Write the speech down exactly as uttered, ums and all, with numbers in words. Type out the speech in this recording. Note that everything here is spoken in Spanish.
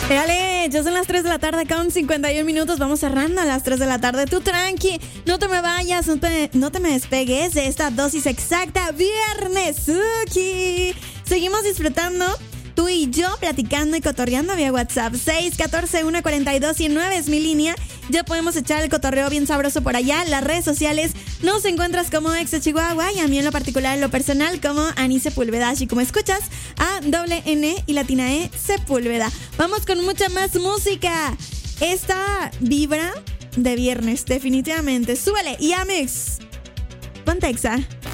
Dale, ya son las tres de la tarde con cincuenta y un minutos. Vamos cerrando a las tres de la tarde. Tú tranqui, no te me vayas, no te, no te me despegues de esta dosis exacta. Viernes, Suki. Seguimos disfrutando. Tú y yo platicando y cotorreando vía WhatsApp. seis uno cuatro, uno cuatro dos, uno nueve es mi línea. Ya podemos echar el cotorreo bien sabroso por allá. Las redes sociales nos encuentras como Ex de Chihuahua y a mí en lo particular, en lo personal, como Ani Sepúlveda. Y como escuchas, A, doble N y latina E, Sepúlveda. Vamos con mucha más música. Esta vibra de viernes, definitivamente. Súbele y Amex. Ponte Exa.